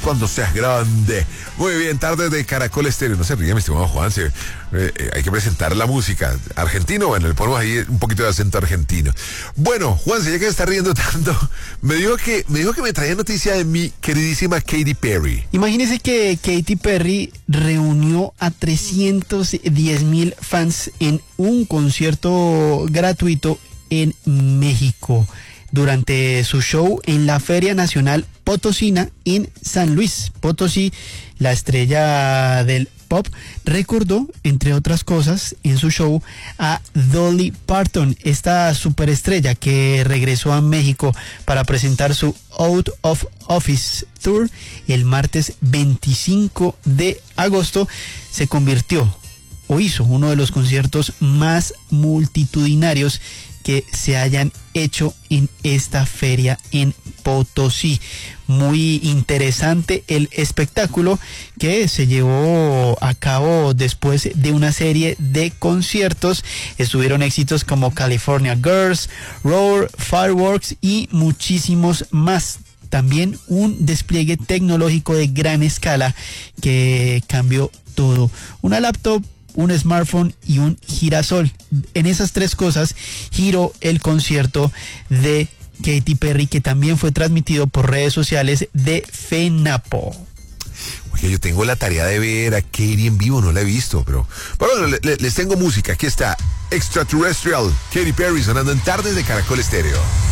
cuando seas grande. Muy bien, tarde de Caracol Estéreo. No se ríe, mi estimado Juan. Hay que presentar la música. Argentino, bueno, le ponemos ahí un poquito de acento argentino. Bueno, Juan, ya que se está riendo tanto, me dijo que me traía noticia de mi queridísima Katy Perry. Imagínese que Katy Perry reunió a 310,000 fans en un concierto gratuito en México durante su show en la Feria Nacional Potosina en San Luis Potosí. La estrella del pop recordó, entre otras cosas, en su show a Dolly Parton, esta superestrella que regresó a México para presentar su Out of Office Tour el martes 25 de agosto. Se convirtió o hizo uno de los conciertos más multitudinarios que se hayan hecho en esta feria en Potosí. Muy interesante el espectáculo que se llevó a cabo después de una serie de conciertos. Estuvieron éxitos como California Girls, Roar, Fireworks y muchísimos más. También un despliegue tecnológico de gran escala que cambió todo. Una laptop, un smartphone y un girasol. En esas tres cosas giró el concierto de Katy Perry, que también fue transmitido por redes sociales de FENAPO. Oye, yo tengo la tarea de ver a Katy en vivo, no la he visto, pero bueno, les tengo música. Aquí está Extraterrestrial, Katy Perry sonando en Tardes de Caracol Estéreo.